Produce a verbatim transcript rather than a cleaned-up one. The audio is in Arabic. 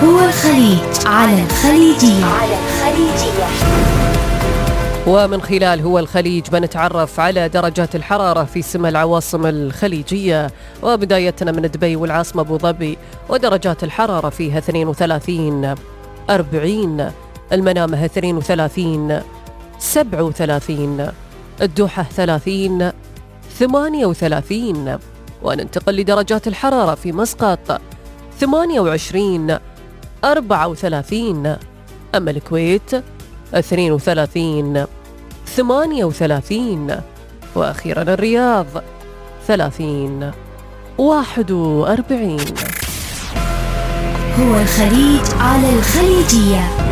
هو الخليج على الخليجية. ومن خلال هو الخليج بنتعرف على درجات الحرارة في سمى العواصم الخليجية، وبدايتنا من دبي والعاصمة أبو ظبي، ودرجات الحرارة فيها اثنين وثلاثين أربعين، المنامة اثنين وثلاثين سبعة وثلاثين، الدوحة ثلاثين ثمانية وثلاثين. وننتقل لدرجات الحرارة في مسقط ثمانية وعشرين أربعة وثلاثين، أما الكويت اثنين وثلاثين ثمانية وثلاثين، وأخيرا الرياض ثلاثين واحد وأربعين. هو الخليج على الخليجية.